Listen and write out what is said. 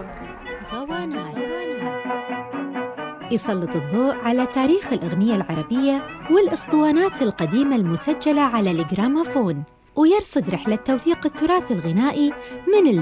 غوانات يسلط الضوء على تاريخ الأغنية العربية والأسطوانات القديمة المسجلة على الجراموفون، ويرصد رحلة توثيق التراث الغنائي من